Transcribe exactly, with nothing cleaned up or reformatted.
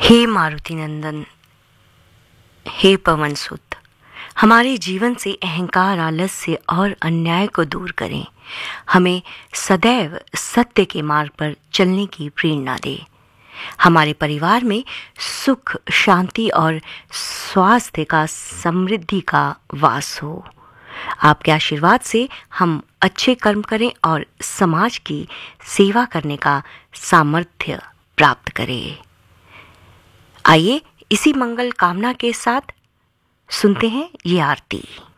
हे मारुति नंदन, हे पवन सुत, हमारे जीवन से अहंकार, आलस्य और अन्याय को दूर करें। हमें सदैव सत्य के मार्ग पर चलने की प्रेरणा दे। हमारे परिवार में सुख, शांति और स्वास्थ्य का, समृद्धि का वास हो। आपके आशीर्वाद से हम अच्छे कर्म करें और समाज की सेवा करने का सामर्थ्य प्राप्त करें। आइए इसी मंगल कामना के साथ सुनते हैं ये आरती।